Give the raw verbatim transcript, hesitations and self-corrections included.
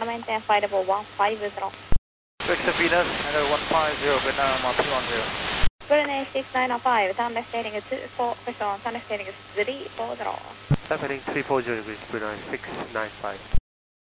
maintain flight level one five zero. Vector Venus, and one five zero, Vietnam, one one zero. Brunei six nine five, time estimating is two four, person, time estimating is three four zero. Time heading three four zero degrees, Brunei six nine five.